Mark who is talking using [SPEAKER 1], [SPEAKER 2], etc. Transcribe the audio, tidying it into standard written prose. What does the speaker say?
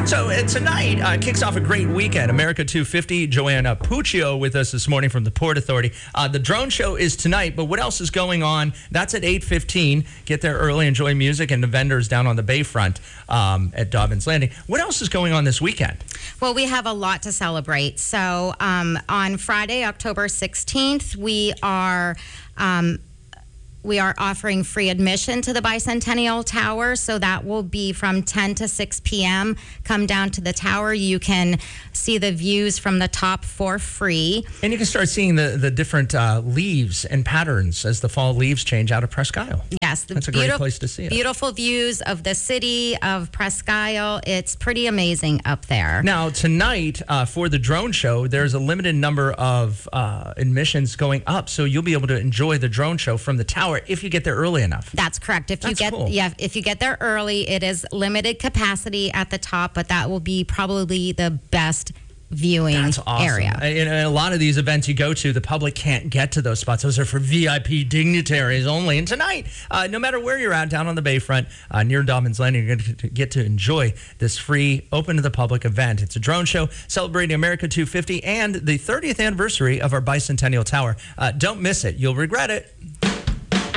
[SPEAKER 1] So tonight kicks off a great weekend. America 250, Joanna Puccio with us this morning from the Port Authority. The drone show is tonight, but what else is going on? That's at 8:15. Get there early, enjoy music, and the vendors down on the bayfront at Dobbins Landing. What else is going on this weekend?
[SPEAKER 2] Well, we have a lot to celebrate. So on Friday, October 16th, we are offering free admission to the Bicentennial Tower, so that will be from 10 to 6 p.m. Come down to the tower. You can see the views from the top for free.
[SPEAKER 1] And you can start seeing the different leaves and patterns as the fall leaves change out of Presque Isle.
[SPEAKER 2] Yes.
[SPEAKER 1] That's a great place to see it.
[SPEAKER 2] Beautiful views of the city of Presque Isle. It's pretty amazing up there.
[SPEAKER 1] Now, tonight, for the drone show, there's a limited number of admissions going up, so you'll be able to enjoy the drone show from the tower if you get there early enough.
[SPEAKER 2] That's correct. If you get there early, it is limited capacity at the top, but that will be probably the best viewing
[SPEAKER 1] That's awesome.
[SPEAKER 2] area.
[SPEAKER 1] In a lot of these events you go to, the public can't get to those spots. Those are for VIP dignitaries only. And tonight, no matter where you're at, down on the bayfront, near Dobbins Landing, you're going to get to enjoy this free, open to the public event. It's a drone show celebrating America 250 and the 30th anniversary of our Bicentennial Tower. Don't miss it. You'll regret it.